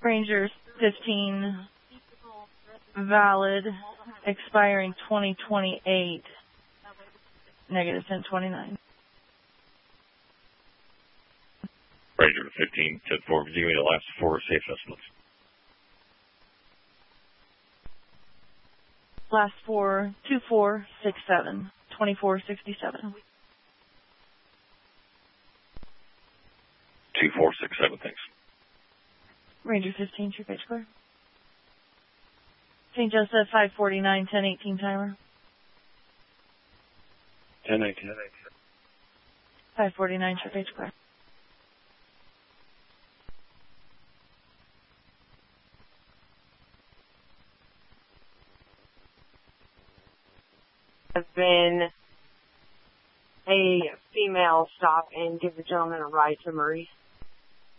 Ranger 15, valid, expiring 2028, negative 1029. Ranger 15, 10-4, give me the last four safe estimates. Last four, 2467, 2467. 2467, thanks. Ranger 15, true page clear. St. Joseph 549, 1018 timer. 1018. 549, true page clear. Has been a female stop and give the gentleman a ride to Murray.